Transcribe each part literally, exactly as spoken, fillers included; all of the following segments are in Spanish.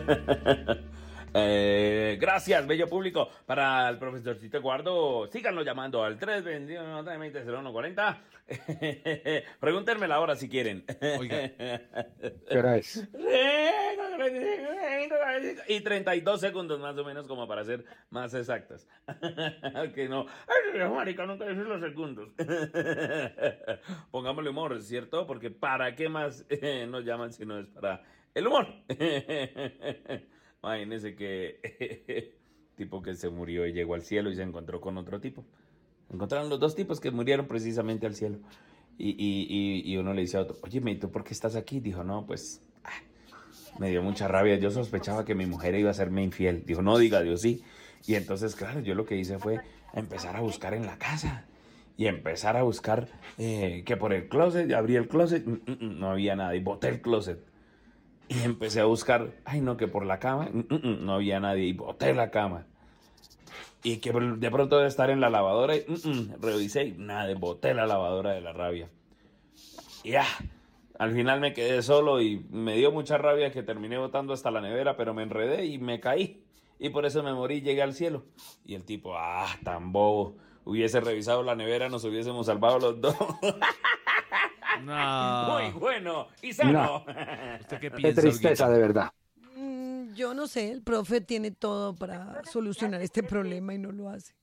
Eh, gracias, bello público. Para el profesorcito Eduardo, síganlo llamando al tres dos uno, tres dos cero, cero uno cuatro cero. Pregúntenme la hora si quieren. Oiga. ¿Qué hora es? Y treinta y dos segundos más o menos, como para ser más exactos. Que no, ay, marica, nunca dices los segundos. Pongámosle humor, ¿cierto? Porque ¿para qué más eh, nos llaman si no es para el humor? Imagínense que tipo que se murió y llegó al cielo y se encontró con otro tipo. Encontraron los dos tipos que murieron precisamente al cielo. Y, y, y, y uno le dice a otro, oye, ¿y tú por qué estás aquí? Dijo, no, pues ah, me dio mucha rabia. Yo sospechaba que mi mujer iba a serme infiel. Dijo, no, diga Dios sí. Y entonces, claro, yo lo que hice fue empezar a buscar en la casa. Y empezar a buscar eh, que por el closet, abrí el closet, mm, mm, no había nada. Y boté el closet. Y empecé a buscar, ay no, que por la cama, mm, mm, no había nadie. Y boté la cama. Y que de pronto debe estar en la lavadora. Y mm, mm, revisé y nada, boté la lavadora de la rabia. Y ya, al final me quedé solo y me dio mucha rabia que terminé botando hasta la nevera, pero me enredé y me caí. Y por eso me morí y llegué al cielo. Y el tipo, ah, tan bobo. Hubiese revisado la nevera, nos hubiésemos salvado los dos. No. Muy bueno y sano. ¿Usted qué Qué piensa, tristeza, Olguita? de verdad. Mm, Yo no sé, el profe tiene todo para solucionar este problema y no lo hace.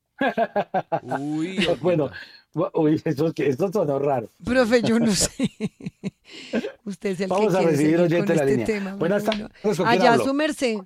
Uy, Bueno, Olguita. bu- uy, eso, eso sonó raro. Profe, yo no sé. Usted es el que Vamos a quiere recibir seguir oyente con en la este línea. tema. Buenas Bueno, tardes, ¿con quién allá hablo? su merced.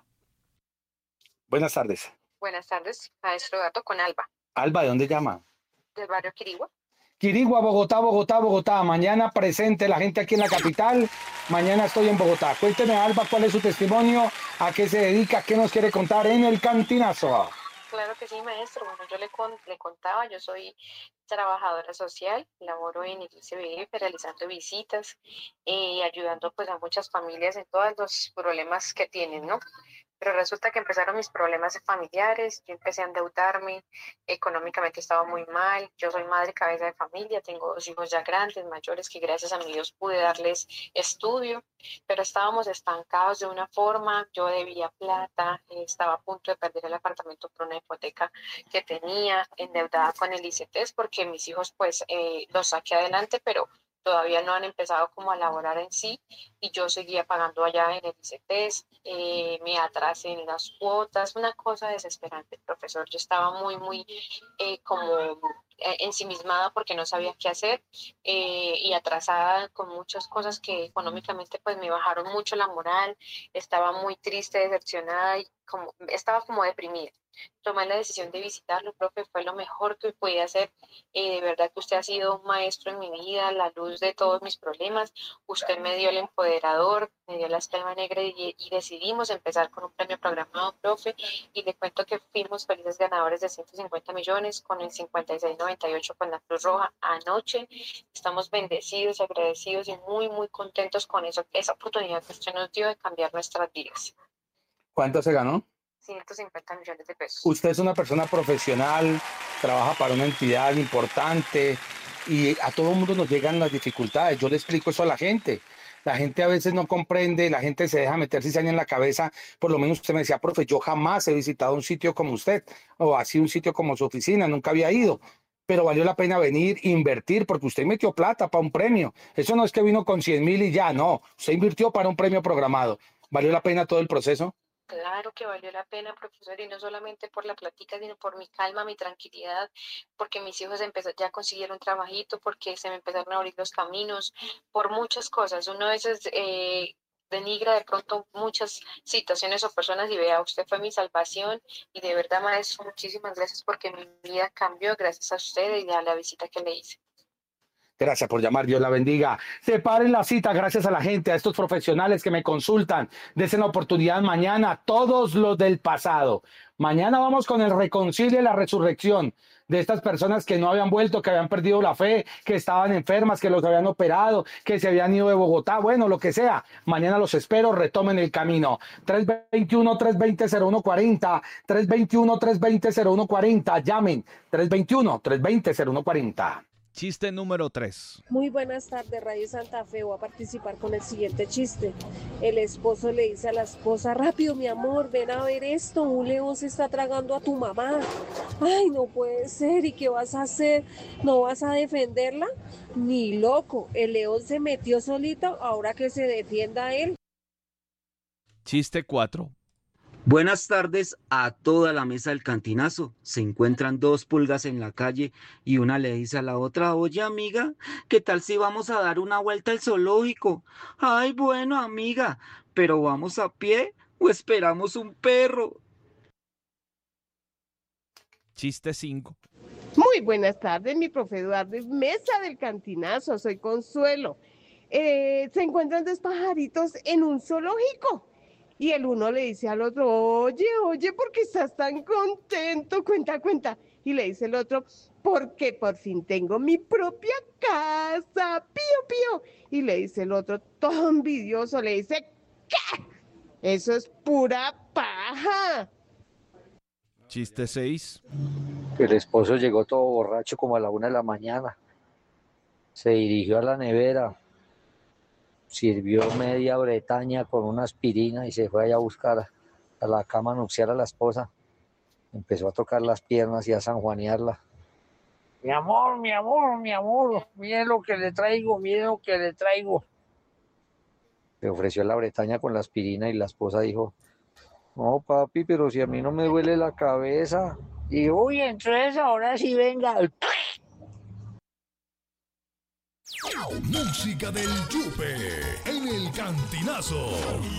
Buenas tardes. Buenas tardes, maestro Gato con Alba, Alba, ¿de dónde llama? del barrio Quirigua. Quirigua, Bogotá, Bogotá, Bogotá. Mañana presente la gente aquí en la capital. Mañana estoy en Bogotá. Cuénteme, Alba, cuál es su testimonio, a qué se dedica, qué nos quiere contar en el Cantinazo. Claro que sí, maestro. Bueno, yo le, con- le contaba, yo soy trabajadora social, laboro en el I C B F realizando visitas y ayudando pues a muchas familias en todos los problemas que tienen, ¿no? Pero resulta que empezaron mis problemas familiares, yo empecé a endeudarme, económicamente estaba muy mal, yo soy madre cabeza de familia, tengo dos hijos ya grandes, mayores, que gracias a mi Dios pude darles estudio, pero estábamos estancados de una forma, yo debía plata, eh, estaba a punto de perder el apartamento por una hipoteca que tenía, endeudada con el ICETEX, porque mis hijos pues eh, los saqué adelante, pero todavía no han empezado como a laborar en sí y yo seguía pagando allá en el ICETEX, eh, me atrasé en las cuotas, una cosa desesperante, profesor. Yo estaba muy, muy eh, como eh, ensimismada porque no sabía qué hacer eh, y atrasada con muchas cosas que económicamente pues me bajaron mucho la moral, estaba muy triste, decepcionada y como, estaba como deprimida. Tomé la decisión de visitarlo, profe, fue lo mejor que pude hacer. Eh, de verdad que usted ha sido un maestro en mi vida, la luz de todos mis problemas. Usted me dio el empoderador, me dio la espalda negra y, y decidimos empezar con un premio programado, profe. Y le cuento que fuimos felices ganadores de ciento cincuenta millones con el cincuenta y seis noventa y ocho con la Cruz Roja anoche. Estamos bendecidos, agradecidos y muy, muy contentos con eso, esa oportunidad que usted nos dio de cambiar nuestras vidas. ¿Cuánto se ganó? ciento cincuenta millones de pesos. Usted es una persona profesional, trabaja para una entidad importante y a todo el mundo nos llegan las dificultades. Yo le explico eso a la gente. La gente a veces no comprende, la gente se deja meter cizaña en la cabeza. Por lo menos usted me decía, profe, yo jamás he visitado un sitio como usted o así un sitio como su oficina, nunca había ido. Pero valió la pena venir, invertir, porque usted metió plata para un premio. Eso no es que vino con cien mil y ya, no. Usted invirtió para un premio programado. ¿Valió la pena todo el proceso? Claro que valió la pena, profesor, y no solamente por la plática, sino por mi calma, mi tranquilidad, porque mis hijos empezó, ya consiguieron trabajito, porque se me empezaron a abrir los caminos, por muchas cosas. Uno a veces eh, denigra de pronto muchas situaciones o personas y vea, usted fue mi salvación y de verdad, maestro, muchísimas gracias porque mi vida cambió gracias a usted y a la visita que le hice. Gracias por llamar, Dios la bendiga. Separen la cita, gracias a la gente, a estos profesionales que me consultan. Desen la oportunidad mañana, todos los del pasado. Mañana vamos con el reconcilio y la resurrección de estas personas que no habían vuelto, que habían perdido la fe, que estaban enfermas, que los habían operado, que se habían ido de Bogotá, bueno, lo que sea. Mañana los espero, retomen el camino. tres veintiuno, tres veinte, cero uno cuarenta, tres veintiuno, tres veinte, cero uno cuarenta, llamen, tres veintiuno, tres veinte, cero uno cuarenta. Chiste número tres. Muy buenas tardes, Radio Santa Fe. Voy a participar con el siguiente chiste. El esposo le dice a la esposa: rápido, mi amor, ven a ver esto. Un león se está tragando a tu mamá. Ay, no puede ser. ¿Y qué vas a hacer? ¿No vas a defenderla? Ni loco. El león se metió solito. Ahora que se defienda él. Chiste cuatro. Buenas tardes a toda la mesa del cantinazo. Se encuentran dos pulgas en la calle y una le dice a la otra: oye, amiga, ¿qué tal si vamos a dar una vuelta al zoológico? Ay, bueno, amiga, pero ¿vamos a pie o esperamos un perro? Chiste cinco. Muy buenas tardes, mi profe Eduardo, mesa del cantinazo, soy Consuelo. Eh, se encuentran dos pajaritos en un zoológico. Y el uno le dice al otro: oye, oye, ¿por qué estás tan contento? Cuenta, cuenta. Y le dice el otro: porque por fin tengo mi propia casa. Pío, pío. Y le dice el otro, todo envidioso, le dice: ¿qué? Eso es pura paja. Chiste seis. El esposo llegó todo borracho como a la una de la mañana. Se dirigió a la nevera, sirvió media bretaña con una aspirina y se fue allá a buscar a la cama nupcial a la esposa. Empezó a tocar las piernas y a sanjuanearla. Mi amor, mi amor, mi amor, mire lo que le traigo, mire lo que le traigo. Le ofreció la bretaña con la aspirina y la esposa dijo: no, papi, pero si a mí no me duele la cabeza. Y uy, entonces ahora sí venga. Música del Yupe en el Cantinazo.